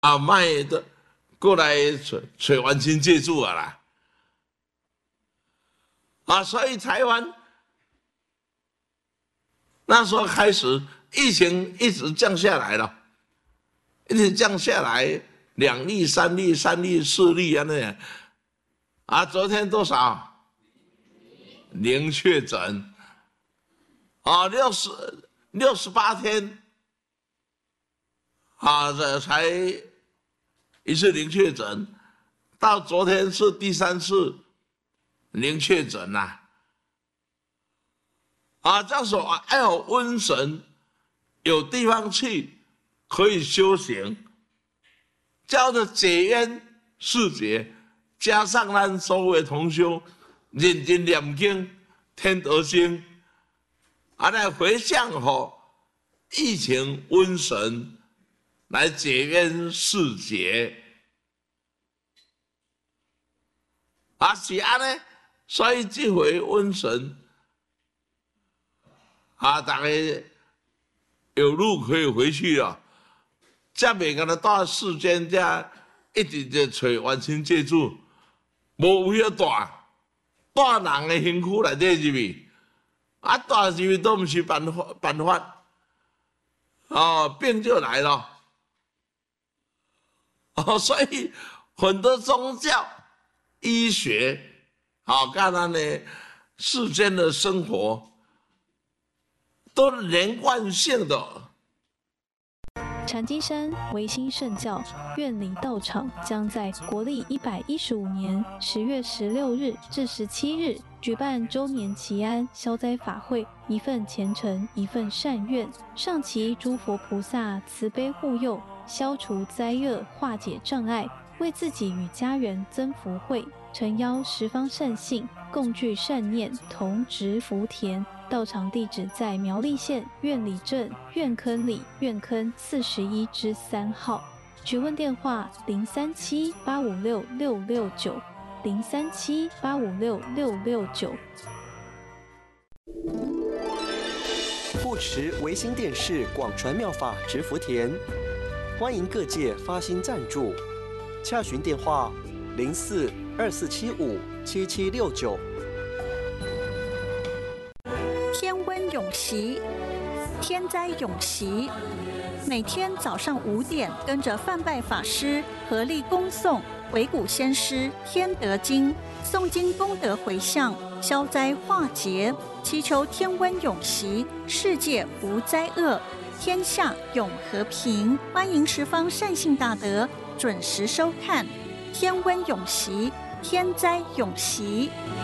卖的过来找完亲借助啊啦，所以台湾那时候开始疫情一直降下来了，一直降下来，2例、3例、3例、4例啊那样，昨天多少？0确诊，68天，这才一次0确诊，到昨天是第3次0确诊啦。这样说还有瘟神，有地方去可以修行，叫做解冤释结，加上咱所有的同修认真念经、天德经，来回向疫情瘟神来解冤释结，是安尼，所以这回瘟神。大家有路可以回去了，这袂敢若到世间这一直在找完亲借助，无有带人的身躯内底入去，带入去都不是办法，病就来了，所以很多宗教、医学，跟咱的世间的生活。都连贯性的。 禅机山维新圣教院里道场将在国历115年10月16日至17日举办周年祈安消灾法会，一份虔诚，一份善愿，上祈诸佛菩萨慈悲护佑，消除灾厄，化解障碍，为自己与家人增福慧，诚邀10方善信共聚善念，同植福田。道场地址在苗栗县苑里镇苑坑里苑坑41之3号，询问电话037-856-669，037-856-669。 护持维新电视广传妙法植福田，欢迎各界发心赞助，洽询电话04-2475-7769。 天温永息，天灾永息。每天早上5点，跟着范拜法师合力恭诵维古先师《天德经》，诵经功德回向，消灾化劫，祈求天温永息，世界无灾厄，天下永和平。欢迎10方善信大德准时收看《天温永息，天灾永息》。